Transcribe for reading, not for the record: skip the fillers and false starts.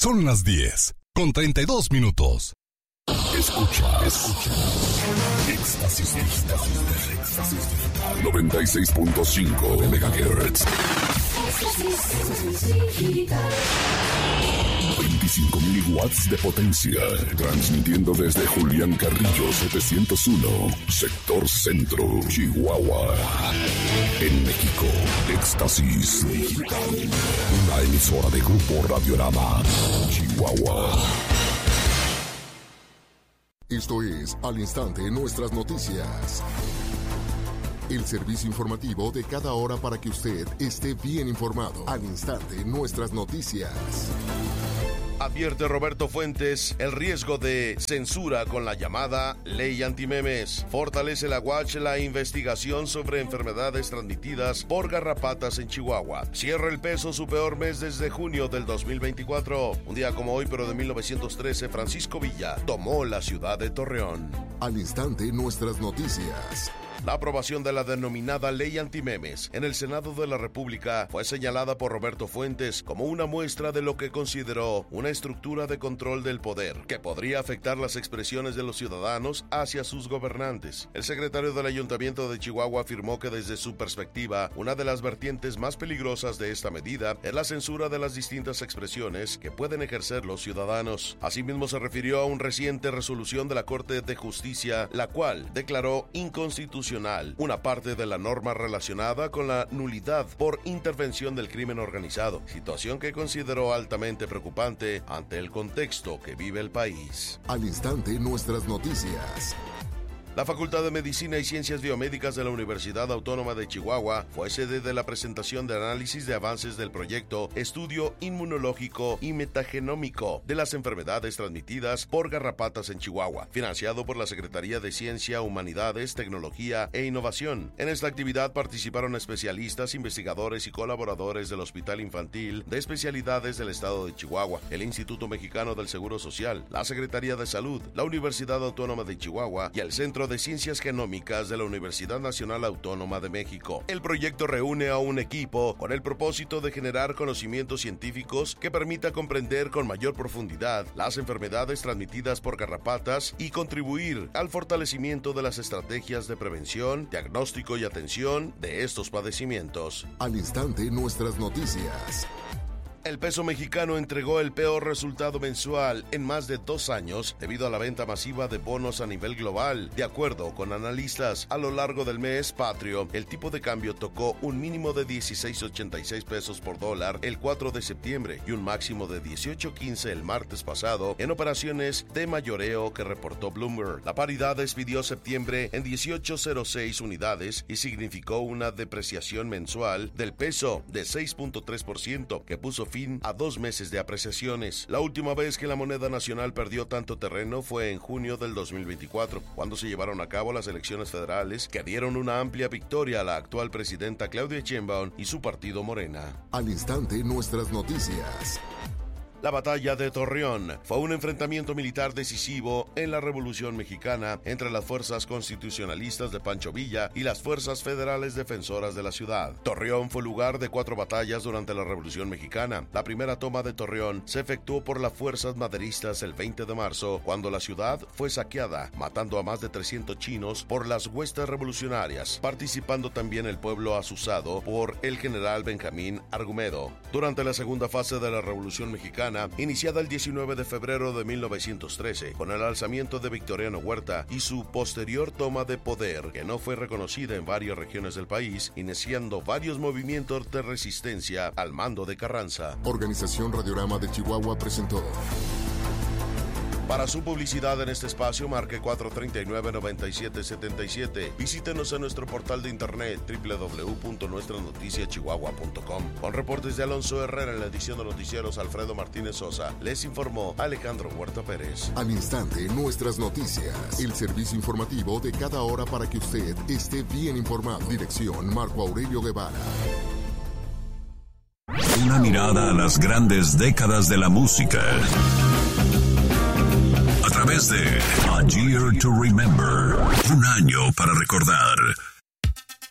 Son las 10:32. Escucha. Éxtasis Digital. 96.5 de MHz. 25 miliwatts de potencia. Transmitiendo desde Julián Carrillo 701, sector centro, Chihuahua. En México, Éxtasis Digital. Una emisora de Grupo Radiorama, Chihuahua. Esto es Al Instante Nuestras Noticias. El servicio informativo de cada hora para que usted esté bien informado. Al Instante Nuestras Noticias. Advierte Roberto Fuentes el riesgo de censura con la llamada Ley Antimemes. Fortalece la UACH la investigación sobre enfermedades transmitidas por garrapatas en Chihuahua. Cierra el peso su peor mes desde junio del 2024. Un día como hoy, pero de 1913, Francisco Villa tomó la ciudad de Torreón. Al Instante Nuestras Noticias. La aprobación de la denominada Ley Antimemes en el Senado de la República fue señalada por Roberto Fuentes como una muestra de lo que consideró una estructura de control del poder que podría afectar las expresiones de los ciudadanos hacia sus gobernantes. El secretario del Ayuntamiento de Chihuahua afirmó que desde su perspectiva, una de las vertientes más peligrosas de esta medida es la censura de las distintas expresiones que pueden ejercer los ciudadanos. Asimismo, se refirió a una reciente resolución de la Corte de Justicia, la cual declaró inconstitucional una parte de la norma relacionada con la nulidad por intervención del crimen organizado, situación que consideró altamente preocupante ante el contexto que vive el país. Al Instante Nuestras Noticias. La Facultad de Medicina y Ciencias Biomédicas de la Universidad Autónoma de Chihuahua fue sede de la presentación de análisis de avances del proyecto Estudio Inmunológico y Metagenómico de las enfermedades transmitidas por garrapatas en Chihuahua, financiado por la Secretaría de Ciencia, Humanidades, Tecnología e Innovación. En esta actividad participaron especialistas, investigadores y colaboradores del Hospital Infantil de Especialidades del Estado de Chihuahua, el Instituto Mexicano del Seguro Social, la Secretaría de Salud, la Universidad Autónoma de Chihuahua y el Centro de Ciencias Genómicas de la Universidad Nacional Autónoma de México. El proyecto reúne a un equipo con el propósito de generar conocimientos científicos que permita comprender con mayor profundidad las enfermedades transmitidas por garrapatas y contribuir al fortalecimiento de las estrategias de prevención, diagnóstico y atención de estos padecimientos. Al Instante Nuestras Noticias. El peso mexicano entregó el peor resultado mensual en más de 2 años debido a la venta masiva de bonos a nivel global. De acuerdo con analistas, a lo largo del mes patrio, el tipo de cambio tocó un mínimo de 16.86 pesos por dólar el 4 de septiembre y un máximo de 18.15 el martes pasado en operaciones de mayoreo que reportó Bloomberg. La paridad despidió septiembre en 18.06 unidades y significó una depreciación mensual del peso de 6.3% que puso fin a 2 meses de apreciaciones. La última vez que la moneda nacional perdió tanto terreno fue en junio del 2024, cuando se llevaron a cabo las elecciones federales que dieron una amplia victoria a la actual presidenta Claudia Sheinbaum y su partido Morena. Al Instante Nuestras Noticias. La batalla de Torreón fue un enfrentamiento militar decisivo en la Revolución Mexicana entre las fuerzas constitucionalistas de Pancho Villa y las fuerzas federales defensoras de la ciudad. Torreón fue lugar de 4 batallas durante la Revolución Mexicana. La primera toma de Torreón se efectuó por las fuerzas maderistas el 20 de marzo, cuando la ciudad fue saqueada, matando a más de 300 chinos por las huestes revolucionarias, participando también el pueblo azuzado por el general Benjamín Argumedo. Durante la segunda fase de la Revolución Mexicana, iniciada el 19 de febrero de 1913, con el alzamiento de Victoriano Huerta y su posterior toma de poder, que no fue reconocida en varias regiones del país, iniciando varios movimientos de resistencia al mando de Carranza. Organización Radiorama de Chihuahua presentó. Para su publicidad en este espacio, marque 439-9777. Visítenos en nuestro portal de internet www.nuestranoticiaschihuahua.com. Con reportes de Alonso Herrera en la edición de noticieros Alfredo Martínez Sosa, les informó Alejandro Huerta Pérez. Al Instante Nuestras Noticias. El servicio informativo de cada hora para que usted esté bien informado. Dirección Marco Aurelio Guevara. Una mirada a las grandes décadas de la música. A través de A Year to Remember, un año para recordar.